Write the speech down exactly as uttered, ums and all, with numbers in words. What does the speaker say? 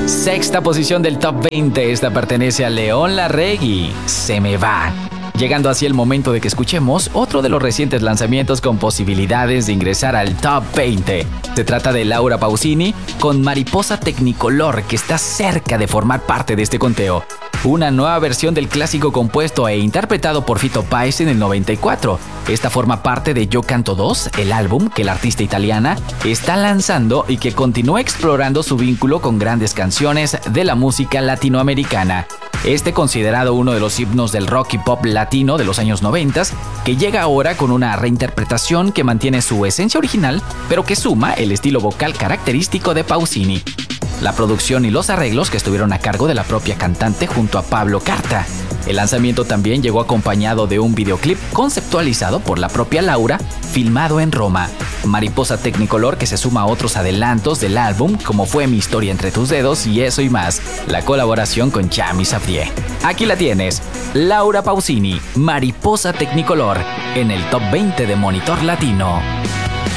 Sexta posición del Top veinte, esta pertenece a León Larregui, Se me va. Llegando así el momento de que escuchemos otro de los recientes lanzamientos con posibilidades de ingresar al Top veinte. Se trata de Laura Pausini con Mariposa Technicolor, que está cerca de formar parte de este conteo. Una nueva versión del clásico compuesto e interpretado por Fito Páez en el noventa y cuatro. Esta forma parte de Yo Canto dos, el álbum que la artista italiana está lanzando y que continúa explorando su vínculo con grandes canciones de la música latinoamericana. Este considerado uno de los himnos del rock y pop latino de los años noventa, que llega ahora con una reinterpretación que mantiene su esencia original, pero que suma el estilo vocal característico de Pausini. La producción y los arreglos que estuvieron a cargo de la propia cantante junto a Pablo Carta. El lanzamiento también llegó acompañado de un videoclip conceptualizado por la propia Laura, filmado en Roma. Mariposa Technicolor, que se suma a otros adelantos del álbum, como fue Mi historia entre tus dedos y Eso y más, la colaboración con Chami Safdie. Aquí la tienes, Laura Pausini, Mariposa Technicolor, en el Top veinte de Monitor Latino.